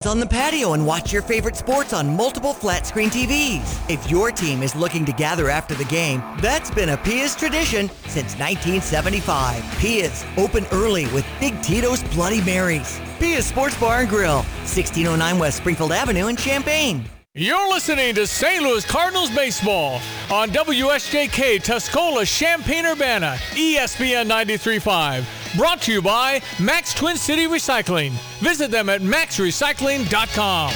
on the patio and watch your favorite sports on multiple flat-screen TVs. If your team is looking to gather after the game, that's been a Pia's tradition since 1975. Pia's, open early with Big Tito's Bloody Marys. Pia's Sports Bar and Grill, 1609 West Springfield Avenue in Champaign. You're listening to St. Louis Cardinals baseball on WSJK Tuscola, Champaign-Urbana, ESPN 93.5. Brought to you by Max Twin City Recycling. Visit them at maxrecycling.com.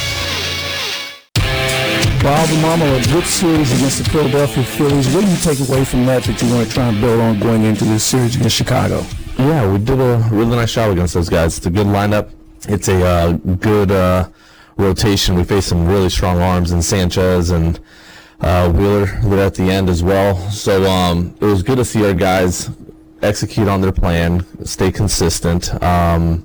Bob Marmol, a good series against the Philadelphia Phillies. What do you take away from that you want to try and build on going into this series against Chicago? Yeah, we did a really nice job against those guys. It's a good lineup. It's a good rotation. We faced some really strong arms in Sanchez and Wheeler at the end as well. So it was good to see our guys execute on their plan, stay consistent, and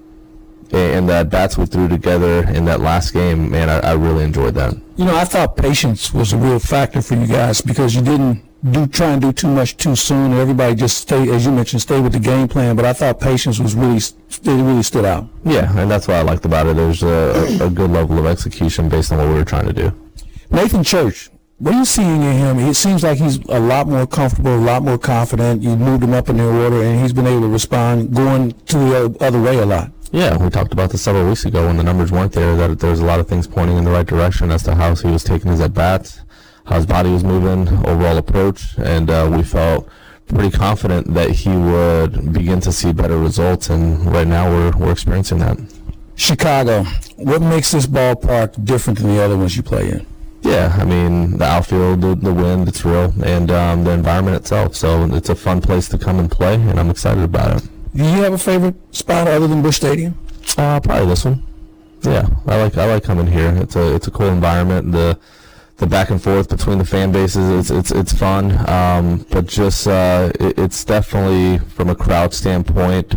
that bats we threw together in that last game, man, I really enjoyed that. You know, I thought patience was a real factor for you guys because you didn't try and do too much too soon, and everybody just stay, as you mentioned, stay with the game plan. But I thought patience was really stood out. Yeah, and that's what I liked about it. There's a good level of execution based on what we were trying to do. Nathan Church, what are you seeing in him? It seems like he's a lot more comfortable, a lot more confident. You moved him up in the order, and he's been able to respond, going to the other way a lot. Yeah, we talked about this several weeks ago when the numbers weren't there, that there's a lot of things pointing in the right direction as to how he was taking his at-bats, how his body was moving, overall approach, and we felt pretty confident that he would begin to see better results, and right now we're experiencing that. Chicago, what makes this ballpark different than the other ones you play in? Yeah, I mean, the outfield, the wind, it's real, and the environment itself, so it's a fun place to come and play, and I'm excited about it. Do you have a favorite spot other than Busch Stadium? Probably this one. Yeah, I like coming here. It's a cool environment. The back and forth between the fan bases, it's fun. But just it's definitely from a crowd standpoint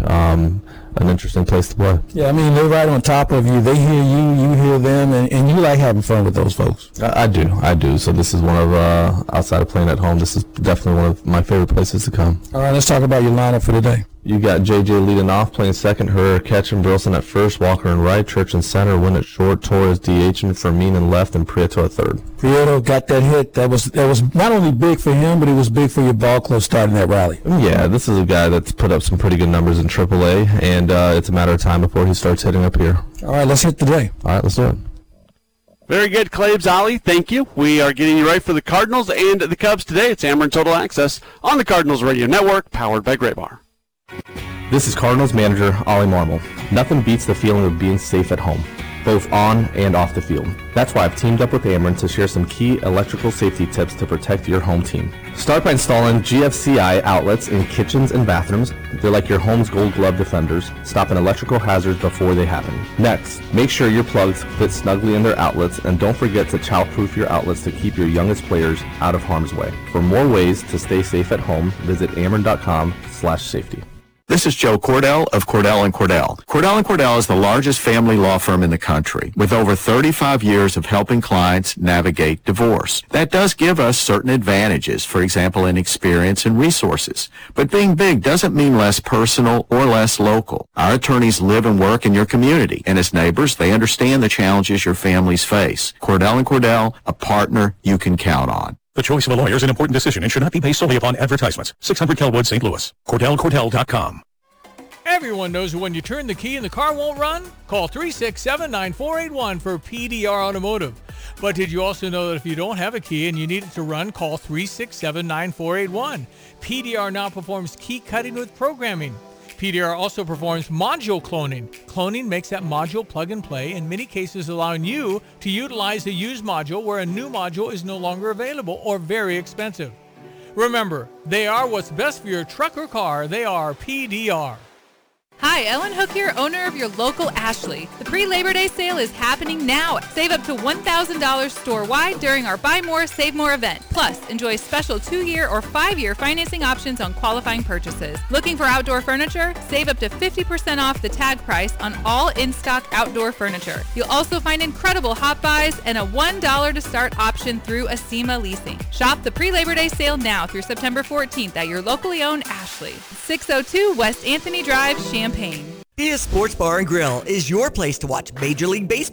an interesting place to play. Yeah, I mean, they're right on top of you. They hear you, you hear them, and you like having fun with those folks. I do. So this is one of, outside of playing at home, this is definitely one of my favorite places to come. All right, let's talk about your lineup for today. You got JJ leading off, playing second, Herrera catching, Burleson at first, Walker in right, Church in center, Wynn at short, Torres DH, and Fermin in left, and Prieto at third. Prieto got that hit. That was not only big for him, but it was big for your ball club starting that rally. Yeah, this is a guy that's put up some pretty good numbers in AAA, and it's a matter of time before he starts hitting up here. All right, let's hit the day. All right, let's do it. Very good, Claves Ollie. Thank you. We are getting you right for the Cardinals and the Cubs today. It's Ameren Total Access on the Cardinals Radio Network, powered by Graybar. This is Cardinals manager Ollie Marmol. Nothing beats the feeling of being safe at home, both on and off the field. That's why I've teamed up with Ameren to share some key electrical safety tips to protect your home team. Start by installing GFCI outlets in kitchens and bathrooms. They're like your home's gold glove defenders, stopping electrical hazards before they happen. Next, make sure your plugs fit snugly in their outlets, and don't forget to child-proof your outlets to keep your youngest players out of harm's way. For more ways to stay safe at home, visit ameren.com/safety. This is Joe Cordell of Cordell & Cordell. Cordell & Cordell is the largest family law firm in the country with over 35 years of helping clients navigate divorce. That does give us certain advantages, for example, in experience and resources. But being big doesn't mean less personal or less local. Our attorneys live and work in your community, and as neighbors, they understand the challenges your families face. Cordell & Cordell, a partner you can count on. The choice of a lawyer is an important decision and should not be based solely upon advertisements. 600 Kelwood, St. Louis. CordellCordell.com. Everyone knows when you turn the key and the car won't run? Call 367-9481 for PDR Automotive. But did you also know that if you don't have a key and you need it to run, call 367-9481. PDR now performs key cutting with programming. PDR also performs module cloning. Cloning makes that module plug and play, in many cases allowing you to utilize a used module where a new module is no longer available or very expensive. Remember, they are what's best for your truck or car. They are PDR. Hi, Ellen Hook here, owner of your local Ashley. The pre-Labor Day sale is happening now. Save up to $1,000 store-wide during our Buy More, Save More event. Plus, enjoy special 2-year or 5-year financing options on qualifying purchases. Looking for outdoor furniture? Save up to 50% off the tag price on all in-stock outdoor furniture. You'll also find incredible hot buys and a $1 to start option through Acima Leasing. Shop the pre-Labor Day sale now through September 14th at your locally owned Ashley. 602 West Anthony Drive, Champaign. Pia's Sports Bar and Grill is your place to watch Major League Baseball.